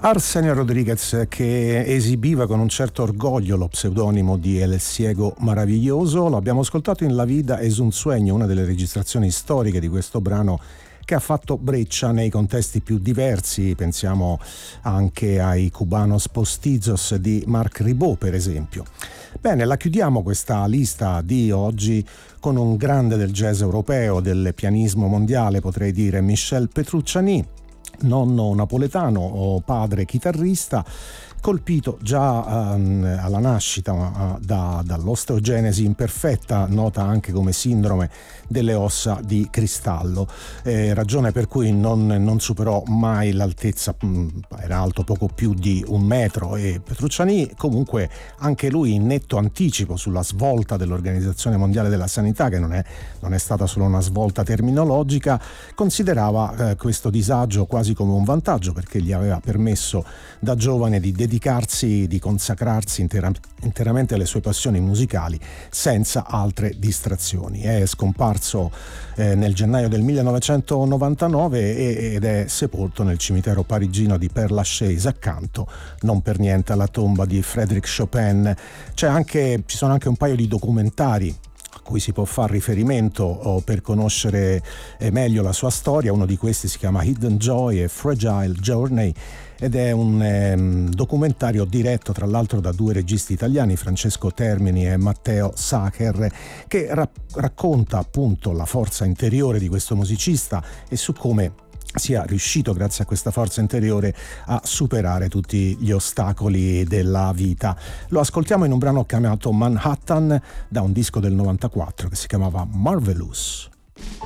Arsenio Rodriguez, che esibiva con un certo orgoglio lo pseudonimo di El Ciego Maravilloso, lo abbiamo ascoltato in La Vida es un sueño, una delle registrazioni storiche di questo brano che ha fatto breccia nei contesti più diversi. Pensiamo anche ai Cubanos Postizos di Marc Ribot, per esempio. Bene, la chiudiamo questa lista di oggi con un grande del jazz europeo, del pianismo mondiale, potrei dire, Michel Petrucciani, nonno napoletano o padre chitarrista, colpito già alla nascita dall'osteogenesi imperfetta, nota anche come sindrome delle ossa di cristallo, ragione per cui non superò mai l'altezza, era alto poco più di 1 metro, e Petrucciani, comunque anche lui in netto anticipo sulla svolta dell'Organizzazione Mondiale della Sanità, che non è stata solo una svolta terminologica, considerava questo disagio quasi come un vantaggio, perché gli aveva permesso da giovane di di consacrarsi interamente alle sue passioni musicali senza altre distrazioni. È scomparso nel gennaio del 1999 ed è sepolto nel cimitero parigino di Père Lachaise, accanto non per niente alla tomba di Frédéric Chopin. Ci sono anche un paio di documentari a cui si può fare riferimento per conoscere meglio la sua storia. Uno di questi si chiama Hidden Joy e Fragile Journey ed è un documentario diretto tra l'altro da 2 registi italiani, Francesco Termini e Matteo Sacher, che racconta appunto la forza interiore di questo musicista e su come sia riuscito, grazie a questa forza interiore, a superare tutti gli ostacoli della vita. Lo ascoltiamo in un brano chiamato Manhattan, da un disco del 94 che si chiamava Marvelous.